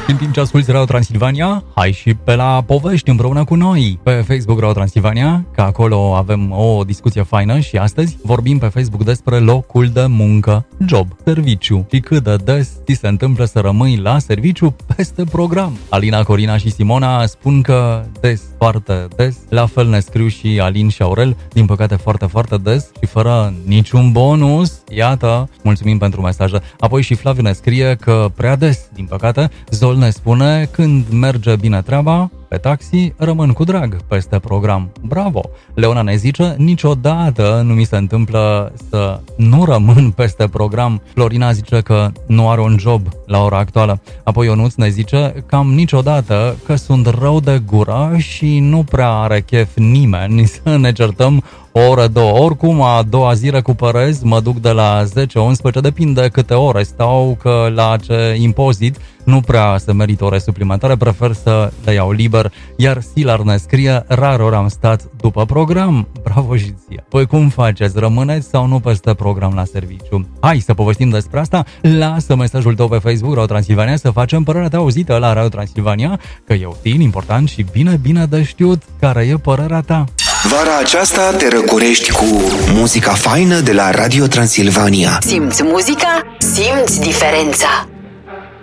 În timp ce asculti Radio Transilvania, hai și pe la povești împreună cu noi pe Facebook Radio Transilvania, că acolo avem o discuție faină și astăzi vorbim pe Facebook despre locul de muncă, job, serviciu și cât de des ți se întâmplă să rămâi la serviciu peste program. Alina, Corina și Simona spun că des, foarte des, la fel ne scriu și Alin și Aurel, din păcate foarte, foarte des și fără niciun bonus. Iată, mulțumim pentru mesaje. Apoi și Flaviu ne scrie că prea des, din păcate, Zol ne spune când merge bine treaba, pe taxi rămân cu drag peste program. Bravo! Leona ne zice, niciodată nu mi se întâmplă să nu rămân peste program. Florina zice că nu are un job la ora actuală. Apoi Ionuț ne zice, cam niciodată că sunt rău de gură și nu prea are chef nimeni să ne certăm o oră, două. Oricum, a doua zi recuperez, mă duc de la 10-11, depinde câte ore stau, că la ce impozit nu prea se merită ore suplimentare, prefer să le iau liber. Iar Silar ne scrie, rar ori am stat după program. Bravo și ție! Păi cum faceți? Rămâneți sau nu peste program la serviciu? Hai să povestim despre asta. Lasă mesajul tău pe Facebook, Radio Transilvania, să facem părerea ta auzită la Radio Transilvania, că e util, important și bine de știut care e părerea ta. Vara aceasta te răcorești cu muzica faină de la Radio Transilvania. Simți muzica? Simți diferența!